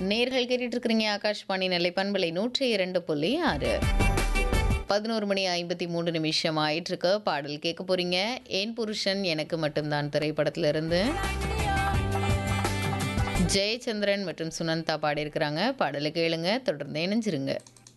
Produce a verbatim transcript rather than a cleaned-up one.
நேர்கள் கேட்டுட்டு இருக்கிறீங்க ஆகாஷ்வாணி நெல்லை பண்பலை நூற்றி இரண்டு புள்ளி ஆறு. பதினோரு மணி ஐம்பத்தி மூன்று நிமிஷம் ஆயிட்டு இருக்க பாடல் கேட்க போறீங்க. என் புருஷன் எனக்கு மட்டும்தான் திரைப்படத்திலிருந்து ஜெயச்சந்திரன் மற்றும் சுனந்தா பாடியிருக்கிறாங்க. பாடலை கேளுங்க, தொடர்ந்து இணைஞ்சிருங்க.